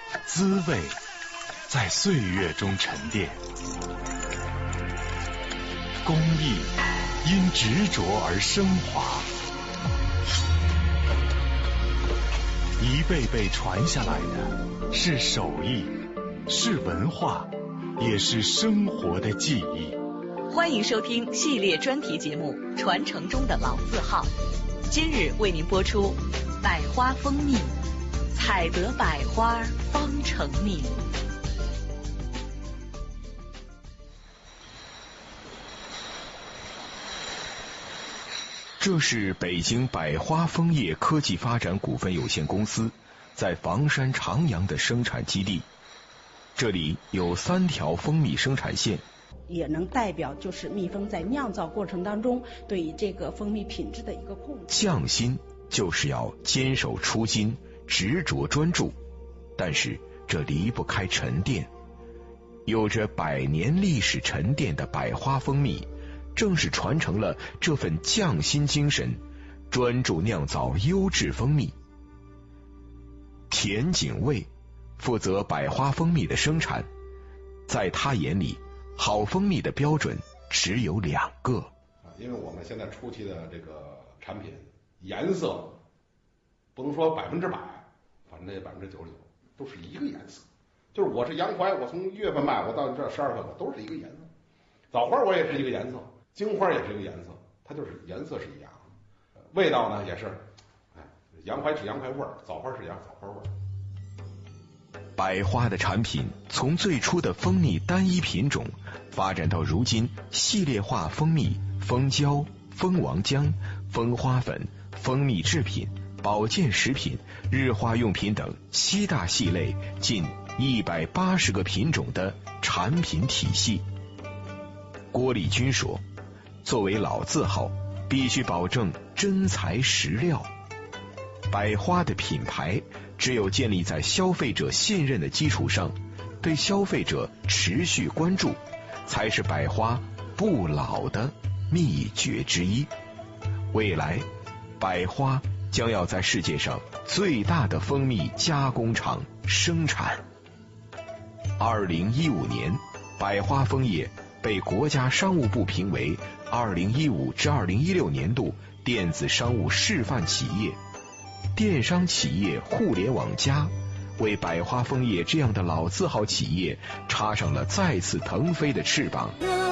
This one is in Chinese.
滋味在岁月中沉淀，工艺因执着而升华，一辈辈传下来的是手艺，是文化，也是生活的记忆。 欢迎收听系列专题节目《传承中的老字号》，今日为您播出百花蜂蜜，采得百花方成蜜。 这是北京百花枫叶科技发展股份有限公司在房山长阳的生产基地，这里有3条蜂蜜生产线， 也能代表就是蜜蜂在酿造过程当中对于这个蜂蜜品质的一个控制。 匠心就是要坚守初心，执着专注，但是这离不开沉淀。有着100年历史沉淀的百花蜂蜜，正是传承了这份匠心精神，专注酿造优质蜂蜜。田景卫负责百花蜂蜜的生产，在他眼里，好蜂蜜的标准只有2个。 因为我们现在初期的这个产品颜色不能说100%，反正也99%都是一个颜色。就是我是洋槐，我从1月份卖，我到这12月份，我都是一个颜色。枣花我也是一个颜色，荆花也是一个颜色，它就是颜色是一样的。味道呢也是，洋槐是洋槐味儿，枣花是枣花味儿。 百花的产品从最初的蜂蜜单一品种，发展到如今系列化蜂蜜、蜂胶、蜂王浆、蜂花粉、蜂蜜制品、保健食品、日化用品等7大系类，近180个品种的产品体系。郭立军说，作为老字号，必须保证真材实料。百花的品牌只有建立在消费者信任的基础上，对消费者持续关注，才是百花不老的秘诀之一。未来，百花将要在世界上最大的蜂蜜加工厂生产。2015年，百花枫叶被国家商务部评为2015至2016年度电子商务示范企业。电商企业互联网+为百花枫叶这样的老字号企业插上了再次腾飞的翅膀。